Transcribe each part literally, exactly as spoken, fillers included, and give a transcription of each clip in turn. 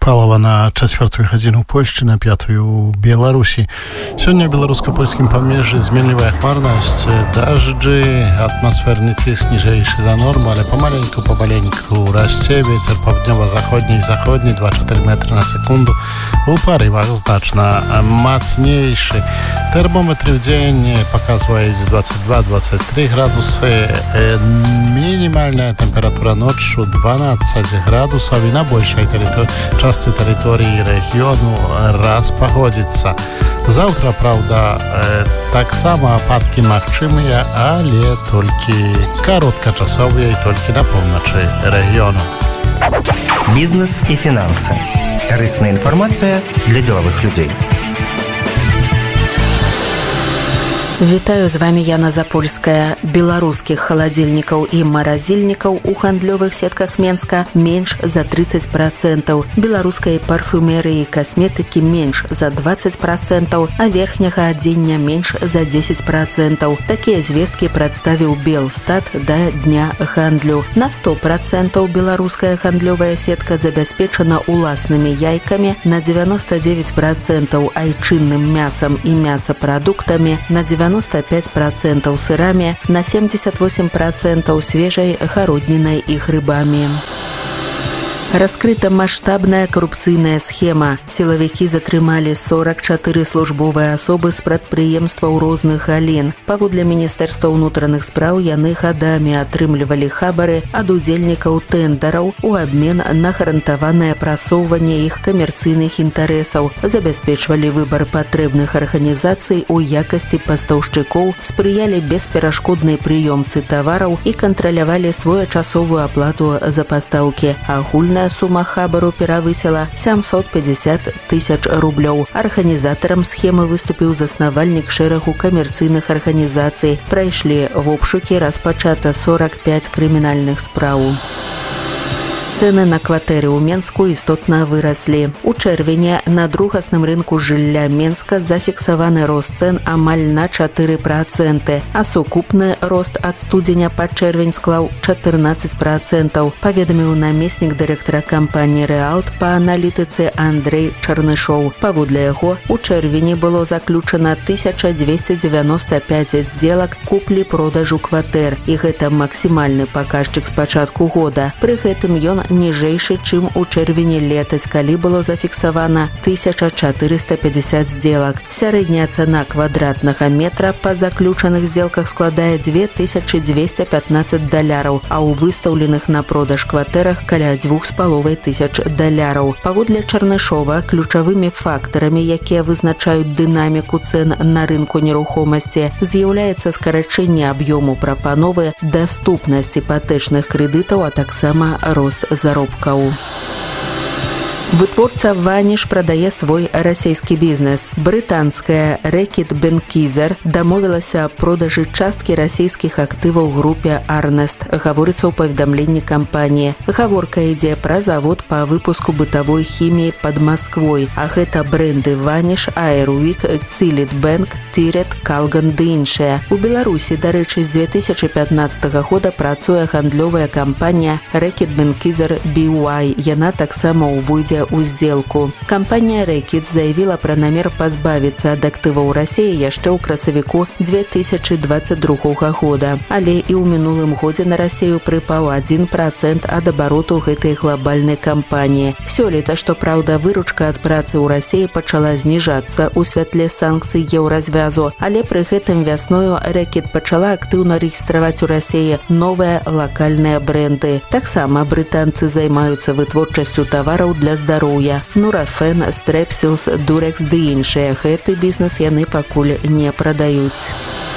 Палова на чацвёртую гадзіну Польшчы, на пятую Беларусі. Сёння ў беларуска-польскім памежжы зменлівая хмарнасць, дажджы, атмасферны ціск ніжэйшы за норму, але памаленьку, памаленьку расце вецер паўднёва-заходні і заходні два-чатыры метры на секунду. У парывах значна мацнейшы. Тэрмометры ў дзень паказваюць двадцать два - двадцать три градусы. Мінімальная тэмпература ноччу дванаццаць градусаў і на большай тэрыторыі частцы тэрыторыі рэгіёну распагодзіцца. Заўтра, праўда, таксама ападкі магчымыя, але толькі кароткачасовыя і толькі на поўначы рэгіёну. Бізнес і фінансы. Карысная інфармацыя для дзелавых людзей. Вітаю, з вами Яна Запольская. Беларускіх халадзільнікаў і маразільнікаў у гандлёвых сетках Менска менш за тридцать процентов, беларускай парфумерыі і касметыкі менш за двадцать процентов, а верхняга адзення менш за десять процентов. Такія звесткі прадставіў Белстат да дня гандлю. На сто процентов беларуская гандлёвая сетка забяспечана уласнымі яйкамі, на девяносто девять процентов айчынным мясам і мясапрадуктамі, на девяносто пять процентов сырами, на семьдесят восемь процентов свежей гароднінай і грыбамі. Раскрыта маштабная карупцыйная схема. Сілавікі затрымалі сорок чатыры службовыя асобы з прадпрыемстваў розных галін. Паводле Міністэрства ўнутраных спраў яны гадамі атрымлівалі хабары ад удзельнікаў тэндараў у абмен на гарантаванае прасоўванне іх камерцыйных інтарэсаў, забяспечвалі выбар патрэбных арганізацый у якасці пастаўшчыкоў, спрыялі бесперашкоднай прыёмцы тавараў і кантралявалі своечасовую аплату за пастаўкі. Агульная сума хабару перавысіла сямсот пятьдесят тысяч рублёў. Арганізатарам схемы выступіў заснавальнік шэрагу камерцыйных арганізацый. Прайшлі вобшукі, распачата сорок пять крымінальных спраў. Цэны на кватэры ў Менску істотна выраслі. У чэрвені на другасным рынку жылля Менска зафіксаваны рост цэн амаль на чатыры проценты, а сукупны рост ад студзеня па чэрвень склаў чатырнаццаць процентаў, паведаміў намеснік дырэктара кампаніі «Рэалт» па аналітыцы Андрэй Чарнышоў. Паводле яго, у чэрвені было заключана тысяча двести девяносто пять сделак куплі-продажу кватэр, і гэта максімальны паказчык з пачатку года. Пры гэтым ён ніжэйшы, чым у чэрвені летась, калі было зафіксавана тысяча четыреста пятьдесят сделак. Сярэдняя цана квадратнага метра па заключаных сделках складае две тысячи двести пятнадцать даляраў, а ў выстаўленых на продаж кватэрах каля двух з паловай тысяч даляраў. Паводле Чарнышова, ключавымі фактарамі, якія вызначаюць дынаміку цэн на рынку нерухомасці, з'яўляецца скарачэнне аб'ёму прапановы, даступнасць іпатэчных крэдытаў, а таксама рост заробкаў. Вытворца «Ваніш» прадае свой расійскі бізнес. Брытанская «Reckitt Benckiser» дамовілася аб продажы часткі расійскіх актываў групе «Арнест», гаворыцца ў паведамленні кампаніі. Гаворка ідзе пра завод па выпуску бытавой хіміі пад Масквой, а гэта брэнды «Ваніш», «Airwick», «Cillit Bank», «Tiret», «Calgon» ды іншыя. У Беларусі, дарэчы, з две тысячи пятнаццатага года працуе гандлёвая кампанія «Reckitt Benckiser би уай». Яна таксама ўвойдзе у сделку. Кампанія «Reckitt» заявіла пра намер пазбавіцца ад актываў Расіі яшчэ ў красавіку две тысячи двадцать другога года. Але і ў мінулым годзе на Расію прыпаў адзін процент ад абароту гэтай глобальнай кампаніі. Сёлета, што праўда, выручка ад працы ў Расіі пачала зніжацца ў святле санкцый еўразвязу, але пры гэтым вясною «Reckitt» пачала актыўна рэгістраваць у Расіі новыя лакальныя брэнды. Таксама брытанцы займаюцца вытворчасцю тавараў для здароўя. Нурафен, Стрепсілс, Дурекс ды іншыя. Гэты бізнес яны пакуль не прадаюць.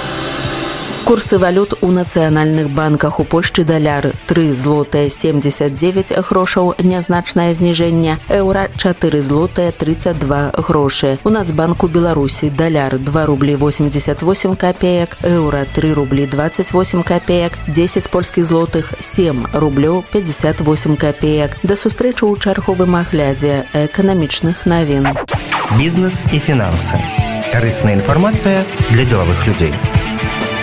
Курсы валют у нацыянальных банках. У Польшчы даляр три злотыя семьдесят девять грошаў, нязначнае зніжэнне, еўра чатыры злотыя тридцать два грошы. У Нацбанку Беларусі даляр два рублі восемьдесят восемь копеек, еўра три рублі двадцать восемь копеек, десять польскіх злотых семь рублёў пятьдесят восемь копеек. Да сустрэчы ў чарговым аглядзе эканамічных навін. Бізнес і фінансы. Карысная інфармацыя для дзелавых людзей.